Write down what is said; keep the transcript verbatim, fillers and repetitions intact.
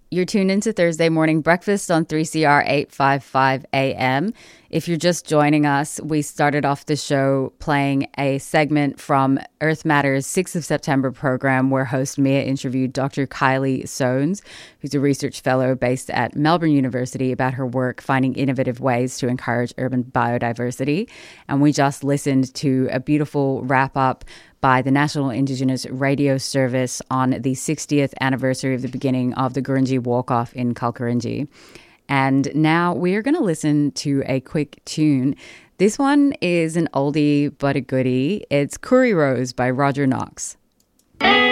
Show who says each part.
Speaker 1: You're tuned into Thursday Morning Breakfast on three C R eight fifty-five A M. If you're just joining us, we started off the show playing a segment from Earth Matters' sixth of September program where host Mia interviewed Doctor Kylie Soanes, who's a research fellow based at Melbourne University, about her work finding innovative ways to encourage urban biodiversity. And we just listened to a beautiful wrap-up by the National Indigenous Radio Service on the sixtieth anniversary of the beginning of the Gurindji Walk-Off in Kalkarindji. And now we're going to listen to a quick tune. This one is an oldie but a goodie. It's Curry Rose by Roger Knox.